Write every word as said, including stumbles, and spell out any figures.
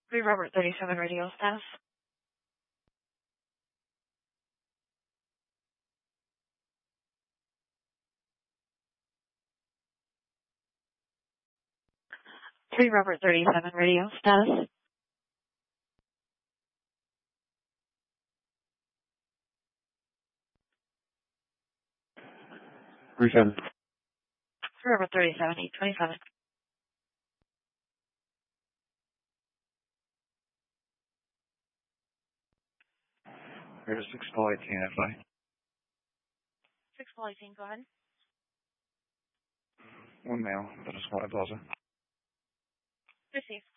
three Robert thirty-seven radio status. three Robert thirty-seven radio status. three seven. three Robert thirty-seven, eight twenty-seven. Here's six call eighteen, F I. six call eighteen, go ahead. One male, that is Squad Plaza. Receive.